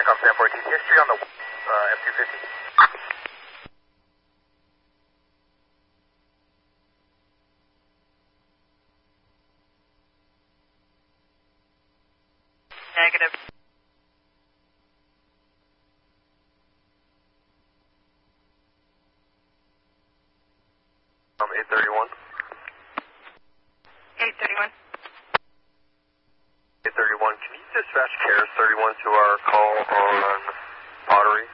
CENTCOM San 14, history on the F-250. Negative. 831. 831. 831, can you dispatch CARES 31 to our call on Pottery?